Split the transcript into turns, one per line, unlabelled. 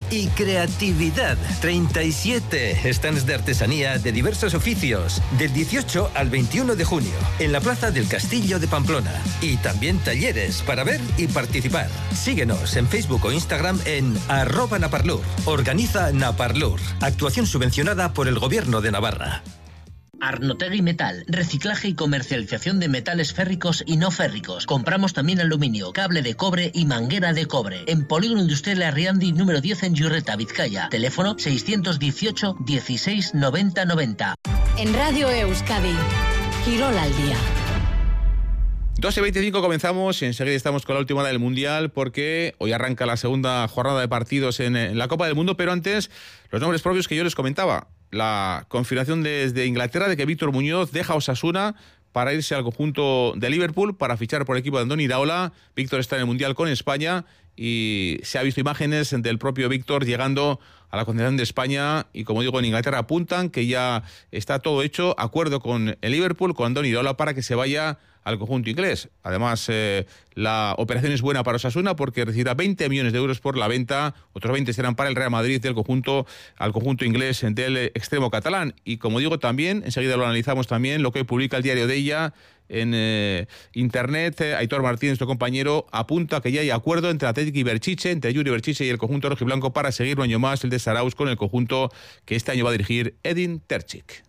y creatividad. 37 stands de artesanía de diversos oficios, del 18 al 21 de junio, en la Plaza del Castillo de Pamplona. Y también talleres para ver y participar. Síguenos en Facebook o Instagram en @Naparlur. Organiza Naparlur. Actuación subvencionada por el Gobierno de Navarra.
Arnotegui Metal, reciclaje y comercialización de metales férricos y no férricos. Compramos también aluminio, cable de cobre y manguera de cobre. En Polígono Industrial Arriandi número 10 en Yurreta, Vizcaya. Teléfono 618 16 90 90.
En Radio Euskadi, Quirol al día.
12:25 comenzamos y enseguida estamos con la última hora del Mundial porque hoy arranca la segunda jornada de partidos en la Copa del Mundo, pero antes los nombres propios que yo les comentaba. La confirmación desde Inglaterra de que Víctor Muñoz deja Osasuna para irse al conjunto de Liverpool para fichar por el equipo de Andoni Iraola. Víctor está en el Mundial con España y se ha visto imágenes del propio Víctor llegando a la concentración de España y, como digo, en Inglaterra apuntan que ya está todo hecho, acuerdo con el Liverpool, con Andoni Iraola, para que se vaya al conjunto inglés. Además, la operación es buena para Osasuna porque recibirá 20 millones de euros por la venta, otros 20 serán para el Real Madrid al conjunto inglés del extremo catalán. Y como digo también, enseguida lo analizamos también, lo que publica el diario de ella en internet. Aitor Martínez, su compañero, apunta que ya hay acuerdo entre Athletic y Berchiche, entre Yuri Berchiche y el conjunto rojiblanco para seguir un año más el de Saraus con el conjunto que este año va a dirigir Edin Terzic.